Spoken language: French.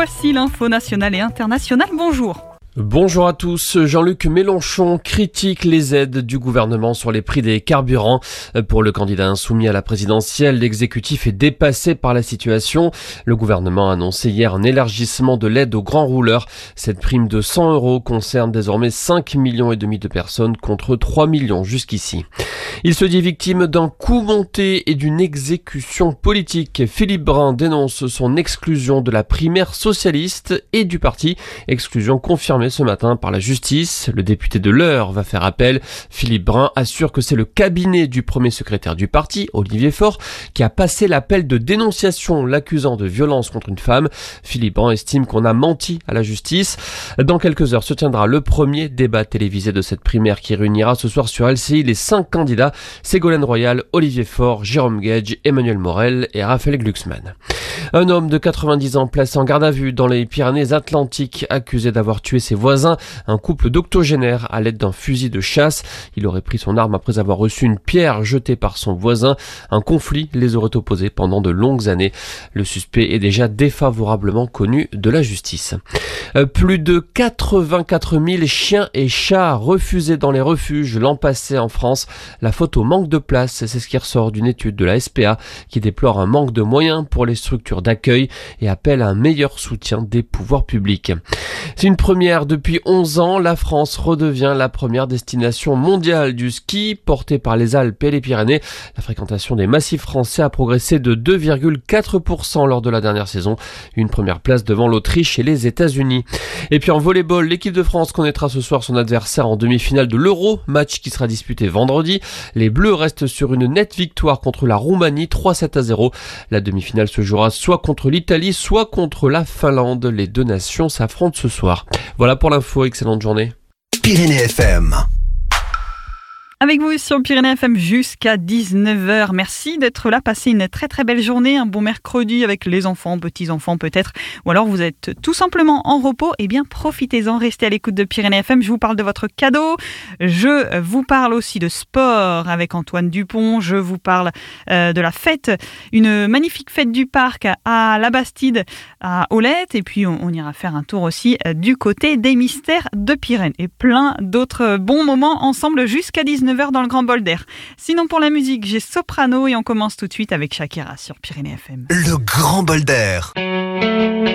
voici l'info nationale et internationale. Bonjour. Bonjour à tous. Jean-Luc Mélenchon critique les aides du gouvernement sur les prix des carburants. Pour le candidat insoumis à la présidentielle, l'exécutif est dépassé par la situation. Le gouvernement a annoncé hier un élargissement de l'aide aux grands rouleurs. Cette prime de 100 € concerne désormais 5,5 millions de personnes contre 3 millions jusqu'ici. Il se dit victime d'un coup monté et d'une exécution politique. Philippe Brun dénonce son exclusion de la primaire socialiste et du parti. Exclusion confirmée ce matin par la justice. Le député de l'Eure va faire appel. Philippe Brun assure que c'est le cabinet du premier secrétaire du parti, Olivier Faure, qui a passé l'appel de dénonciation l'accusant de violence contre une femme. Philippe Brun estime qu'on a menti à la justice. Dans quelques heures se tiendra le premier débat télévisé de cette primaire qui réunira ce soir sur LCI les 5 candidats. Ségolène Royal, Olivier Faure, Jérôme Guedj, Emmanuel Morel et Raphaël Glucksmann. Un homme de 90 ans placé en garde à vue dans les Pyrénées-Atlantiques, accusé d'avoir tué ses voisins, un couple d'octogénaires à l'aide d'un fusil de chasse. Il aurait pris son arme après avoir reçu une pierre jetée par son voisin. Un conflit les aurait opposés pendant de longues années. Le suspect est déjà défavorablement connu de la justice. Plus de 84 000 chiens et chats refusés dans les refuges l'an passé en France. La faute au manque de place, c'est ce qui ressort d'une étude de la SPA qui déplore un manque de moyens pour les structures d'accueil et appelle à un meilleur soutien des pouvoirs publics. C'est une première depuis 11 ans, la France redevient la première destination mondiale du ski portée par les Alpes et les Pyrénées. La fréquentation des massifs français a progressé de 2,4% lors de la dernière saison. Une première place devant l'Autriche et les États-Unis. Et puis en volleyball, l'équipe de France connaîtra ce soir son adversaire en demi-finale de l'Euro, match qui sera disputé vendredi. Les Bleus restent sur une nette victoire contre la Roumanie, 3-7-0. La demi-finale se jouera soit contre l'Italie, soit contre la Finlande. Les deux nations s'affrontent ce soir. Voilà pour l'info, excellente journée. Pyrénées FM. Avec vous sur Pyrénées FM jusqu'à 19h. Merci d'être là. Passez une très très belle journée, un bon mercredi avec les enfants, petits-enfants peut-être. Ou alors vous êtes tout simplement en repos. Eh bien profitez-en, restez à l'écoute de Pyrénées FM. Je vous parle de votre cadeau. Je vous parle aussi de sport avec Antoine Dupont. Je vous parle de la fête, une magnifique fête du parc à la Bastide, à Olette. Et puis on ira faire un tour aussi du côté des mystères de Pyrénées. Et plein d'autres bons moments ensemble jusqu'à 19h dans le Grand Bol d'Air. Sinon pour la musique, j'ai Soprano et on commence tout de suite avec Shakira sur Pyrénées FM. Le Grand Bol d'Air.